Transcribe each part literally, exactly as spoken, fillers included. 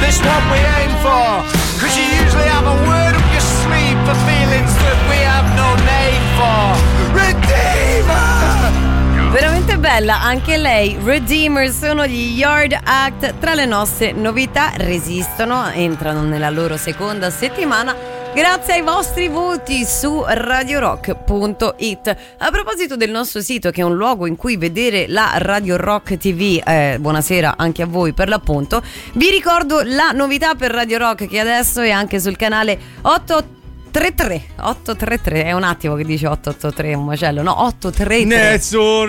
accomplish what we aim for. Cause you usually have a word up your sleeve for feelings that we have no name for. Redeemer! Veramente bella anche lei. Redeemer sono gli Yard Act. Tra le nostre novità, resistono, entrano nella loro seconda settimana grazie ai vostri voti su radio rock punto it. A proposito del nostro sito, che è un luogo in cui vedere la Radio Rock T V, eh, buonasera anche a voi per l'appunto, vi ricordo la novità per Radio Rock, che adesso è anche sul canale otto tre tre otto tre tre. È un attimo che dice otto otto tre, un macello. No, otto tre tre nessun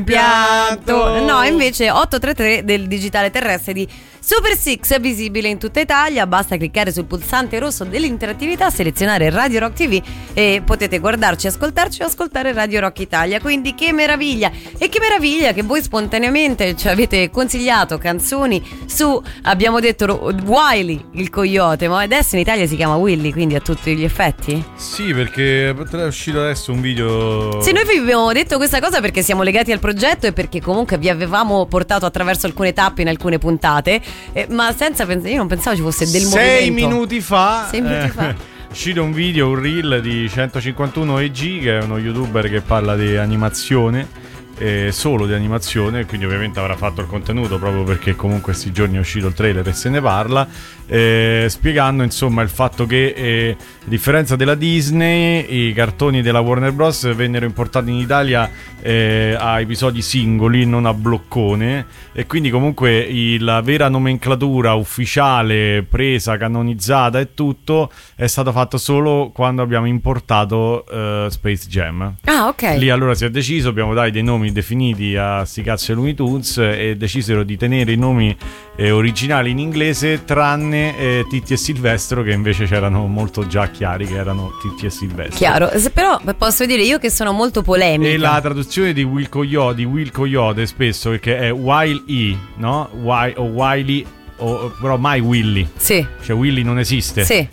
rimpianto. No, invece otto tre tre del digitale terrestre di Super Six, visibile in tutta Italia. Basta cliccare sul pulsante rosso dell'interattività, selezionare Radio Rock T V e potete guardarci, ascoltarci o ascoltare Radio Rock Italia. Quindi che meraviglia! E che meraviglia che voi spontaneamente ci avete consigliato canzoni su, abbiamo detto, Wiley il coyote, ma adesso in Italia si chiama Willy, quindi a tutti gli effetti? Sì, perché è uscito adesso un video. Sì, noi vi abbiamo detto questa cosa perché siamo legati al progetto e perché comunque vi avevamo portato attraverso alcune tappe in alcune puntate. Eh, ma senza pensare, io non pensavo ci fosse del Sei movimento. minuti fa Sei minuti eh, fa è uscito un video, un reel di centocinquantuno E G, che è uno youtuber che parla di animazione, eh, solo di animazione, quindi ovviamente avrà fatto il contenuto proprio perché comunque questi giorni è uscito il trailer e se ne parla, eh, spiegando insomma il fatto che eh, a differenza della Disney, i cartoni della Warner Bros. Vennero importati in Italia eh, a episodi singoli, non a bloccone, e quindi comunque il, la vera nomenclatura ufficiale, presa, canonizzata e tutto è stato fatto solo quando abbiamo importato uh, Space Jam. Ah, ok. Lì allora si è deciso, abbiamo dato dei nomi definiti a sti cazzo e Looney Tunes e decisero di tenere i nomi eh, originali in inglese, tranne eh, Titti e Silvestro, che invece c'erano molto già chiari che erano Titti e Silvestro. Chiaro, se però posso dire io che sono molto polemica. E la traduzione di Will Coyote, di Will Coyote spesso, perché è Wile E, no? Wile, o Wiley, o, però mai Willy. Sì. Cioè Willy non esiste. Sì.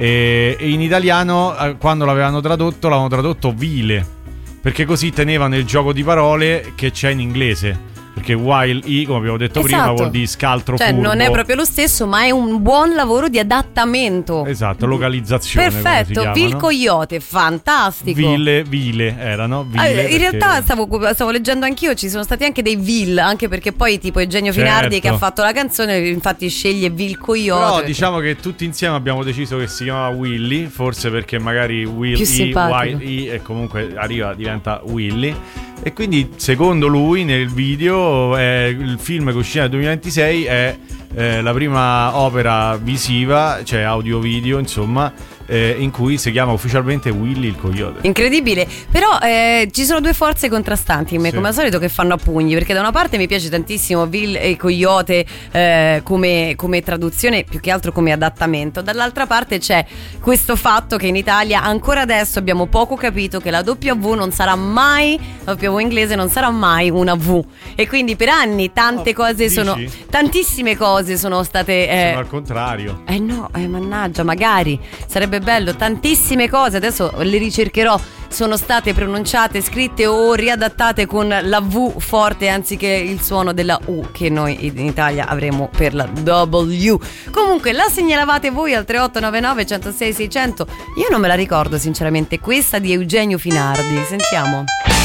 E, e in italiano, quando l'avevano tradotto, l'avevano tradotto vile, perché così tenevano il gioco di parole che c'è in inglese. Perché Wile E, come abbiamo detto esatto. prima, vuol dire scaltro, cioè, furbo. non è proprio lo stesso, ma è un buon lavoro di adattamento. Esatto, localizzazione. Perfetto, Vil Coyote, fantastico. Vile, vile erano. Vile allora, in perché... realtà stavo, stavo leggendo anch'io, ci sono stati anche dei Vil, anche perché poi tipo Eugenio certo. Finardi che ha fatto la canzone, infatti sceglie Vil Coyote. Però diciamo che tutti insieme abbiamo deciso che si chiamava Willy, forse perché magari Will E, Wile E e comunque arriva, diventa Willy. E quindi secondo lui nel video è, il film che uscirà nel duemilaventisei è eh, la prima opera visiva, cioè audio video insomma, eh, in cui si chiama ufficialmente Willy il Coyote. Incredibile. Però eh, ci sono due forze contrastanti in me, sì. come al solito, che fanno a pugni, perché da una parte mi piace tantissimo Vil e Coyote eh, come, come traduzione, più che altro come adattamento, dall'altra parte c'è questo fatto che in Italia ancora adesso abbiamo poco capito che la W non sarà mai, la W inglese non sarà mai una V, e quindi per anni tante oh, cose dici? sono tantissime cose sono state eh, sono al contrario. Eh no, eh, mannaggia, magari sarebbe bello, tantissime cose adesso le ricercherò, sono state pronunciate, scritte o riadattate con la V forte anziché il suono della U che noi in Italia avremo per la W. Comunque la segnalavate voi al tre otto nove nove, uno zero sei, sei zero zero. Io non me la ricordo sinceramente, questa di Eugenio Finardi, sentiamo.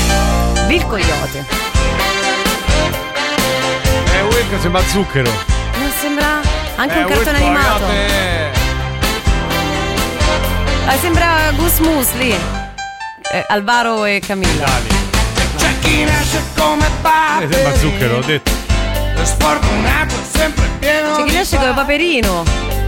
Vil Coyote. Eh, Will sembra zucchero. Non sembra anche eh, un cartone Will animato. Coyote. Ah, sembra Gus Mus lì, eh, Alvaro e Camilla. C'è chi nasce come Paperino, sembra zucchero, ho detto. Sfortunato sempre pieno. C'è chi nasce come Paperino.